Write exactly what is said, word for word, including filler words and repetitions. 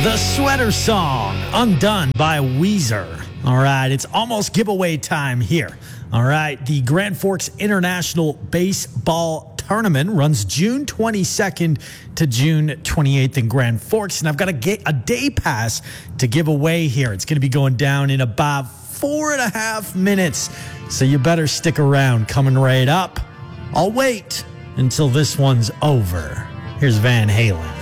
The Sweater Song, Undone by Weezer. All right, it's almost giveaway time here. All right, the Grand Forks International Baseball Tournament runs June twenty-second to June twenty-eighth in Grand Forks, and I've got a, ga- a day pass to give away here. It's going to be going down in about four and a half minutes, so you better stick around. Coming right up. I'll wait until this one's over. Here's Van Halen.